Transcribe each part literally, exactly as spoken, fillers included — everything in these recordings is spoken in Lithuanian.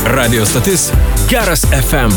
Radio stotis Geras F M.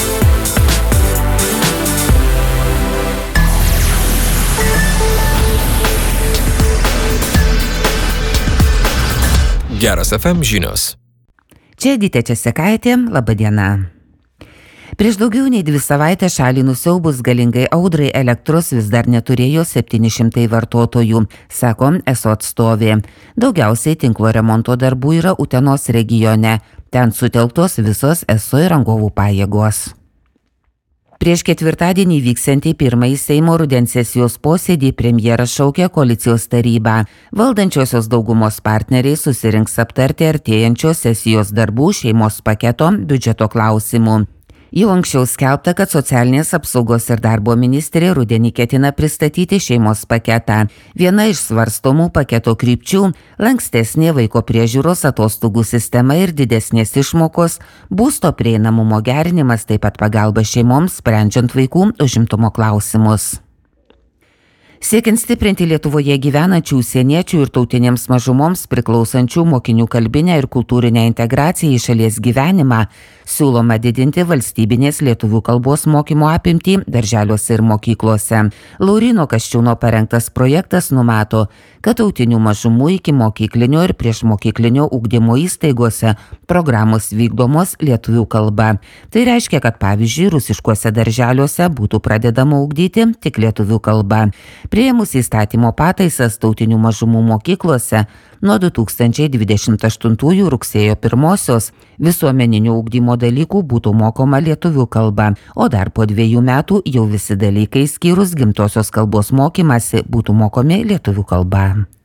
Geras F M žinios. Čia Edita Česekaitė, laba diena. Prieš daugiau nei dvi savaitės šalį nusiaubus galingai audrai elektros vis dar neturėjo septyni šimtai vartotojų, sako eso atstovė. Daugiausiai tinklo remonto darbų yra Utenos regione. Ten sutelktos visos eso ir rangovų pajėgos. Prieš ketvirtadienį vyksiantį pirmąjį Seimo rudens sesijos posėdį premjeras šaukė koalicijos tarybą. Valdančiosios daugumos partneriai susirinks aptarti artėjančios sesijos darbų šeimos paketo biudžeto klausimų. Jau anksčiau skelbta, kad socialinės apsaugos ir darbo ministrė rudenį ketina pristatyti šeimos paketą. Viena iš svarstomų paketo krypčių – lankstesnė vaiko priežiūros atostogų sistema ir didesnės išmokos, būsto prieinamumo gerinimas, taip pat pagalba šeimoms, sprendžiant vaikų užimtumo klausimus. Siekiant stiprinti Lietuvoje gyvenančių užsieniečių ir tautinėms mažumoms priklausančių mokinių kalbinę ir kultūrinę integraciją į šalies gyvenimą, siūloma didinti valstybinės lietuvių kalbos mokymo apimtį darželiuose ir mokyklose. Lauryno Kasčiūno parengtas projektas numato, kad tautinių mažumų iki mokyklinio ir priešmokyklinio ugdymo įstaigose programos vykdomos lietuvių kalba. Tai reiškia, kad pavyzdžiui, rusiškuose darželiuose būtų pradedama ugdyti tik lietuvių kalba. Priėmus įstatymo pataisas tautinių mažumų mokyklose nuo du tūkstančiai dvidešimt aštuntųjų rugsėjo pirmosios visuomeninio ugdymo dalykų būtų mokoma lietuvių kalba, o dar po dviejų metų jau visi dalykai skyrus gimtosios kalbos mokymasi būtų mokomi lietuvių kalba.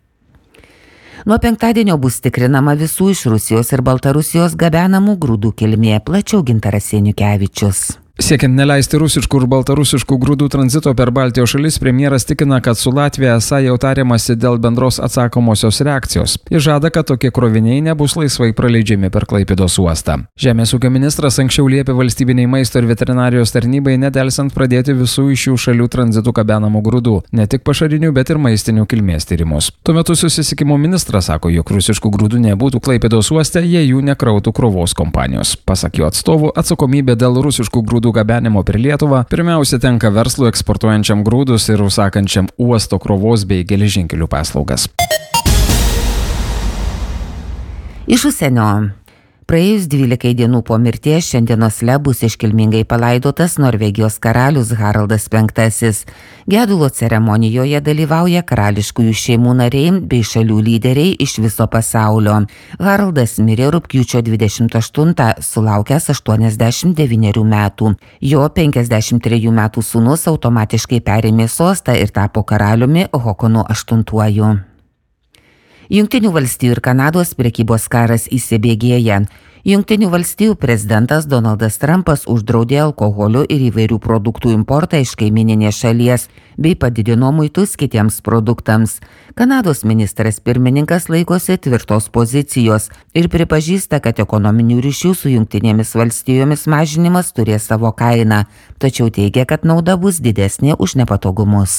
Nuo penktadienio bus tikrinama visų iš Rusijos ir Baltarusijos gabenamų grūdų kilmė, plačiau Gintaras Seniukevičius. Siekiant neleisti rusiškų ir baltarusiškų grūdų tranzito per Baltijos šalis, premjeras tikina, kad su Latvija esą jau tariamasi dėl bendros atsakomosios reakcijos. Jis žada, kad tokie kroviniai nebus laisvai praleidžiami per Klaipėdos uostą. Žemės ūkio ministras anksčiau liepė valstybiniai maisto ir veterinarijos tarnybai nedelsiant pradėti visų iš šių šalių tranzitų gabenamų grūdų, ne tik pašarinių, bet ir maistinių kilmės tyrimus. Tuo metu susisiekimo ministras sako, jog rusiškų grūdų nebūtų Klaipėdos uoste, jei jų nekrautų krovos kompanijos. Pasak jo atstovų, atsakomybė dėl rusiškų grūdų gabenimo per Lietuvą pirmiausia tenka verslui eksportuojančiam grūdus ir užsakančiam uosto krovos bei geležinkelių paslaugas. Iš užsienio. Praėjus dvylikai dienų po mirties šiandienos le bus iškilmingai palaidotas Norvegijos karalius Haraldas penktasis. Gedulo ceremonijoje dalyvauja karališkųjų šeimų nariai bei šalių lyderiai iš viso pasaulio. Haraldas mirė rugpjūčio dvidešimt aštuntą, sulaukęs aštuoniasdešimt devynerių metų. Jo penkiasdešimt trejų metų sūnus automatiškai perėmė sostą ir tapo karaliumi Hokonu aštuntuoju. Jungtinių valstijų ir Kanados prekybos karas įsibėgėja. Jungtinių valstijų prezidentas Donaldas Trumpas uždraudė alkoholio ir įvairių produktų importą iš kaimyninės šalies bei padidino muitus kitiems produktams. Kanados ministras pirmininkas laikosi tvirtos pozicijos ir pripažįsta, kad ekonominių ryšių su Jungtinėmis valstijomis mažinimas turės savo kainą, tačiau teigia, kad nauda bus didesnė už nepatogumus.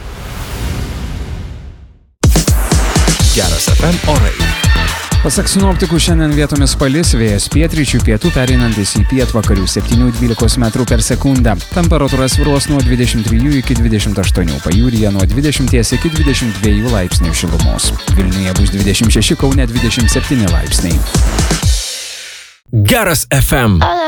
Geras F M orai. Pasak sinoptikų, šiandien vietomis palis, vėjas pietryčių pietų pereinantis į pietvakarių septyni dvylika metrų per sekundę. Temperatūra svyruos nuo dvidešimt trijų iki dvidešimt aštuonių, pajūryje nuo dvidešimt iki dvidešimt dviejų laipsnių šilumos. Vilniuje bus dvidešimt šeši, Kaune dvidešimt septyni laipsniai. Geras F M.